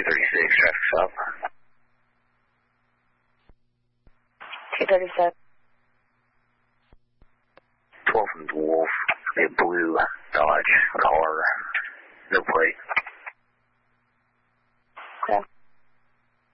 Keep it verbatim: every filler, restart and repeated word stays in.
thirty-six, traffic stop. two thirty-seven. twelve from Wolf, a blue Dodge car, no plate.